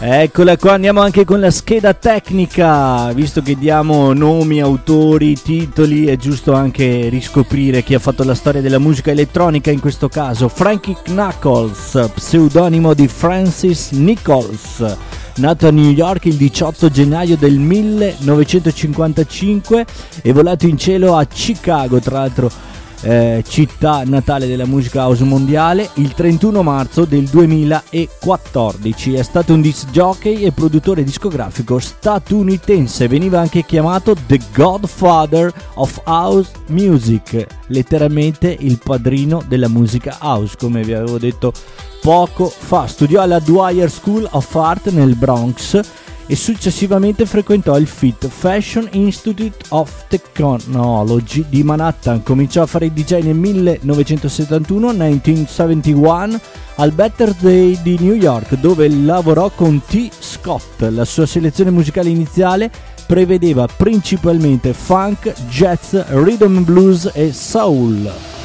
Eccola qua, andiamo anche con la scheda tecnica. Visto che diamo nomi, autori, titoli, è giusto anche riscoprire chi ha fatto la storia della musica elettronica, in questo caso Frankie Knuckles, pseudonimo di Francis Nichols, nato a New York il 18 gennaio del 1955 e volato in cielo a Chicago, tra l'altro città natale della musica house mondiale, il 31 marzo del 2014. È stato un disc jockey e produttore discografico statunitense. Veniva anche chiamato The Godfather of House Music, letteralmente il padrino della musica house, come vi avevo detto poco fa. Studiò alla Dwyer School of Art nel Bronx e successivamente frequentò il Fit Fashion Institute of Technology di Manhattan. Cominciò a fare il DJ nel 1971 al Better Day di New York, dove lavorò con T. Scott. La sua selezione musicale iniziale prevedeva principalmente funk, jazz, rhythm and blues e soul.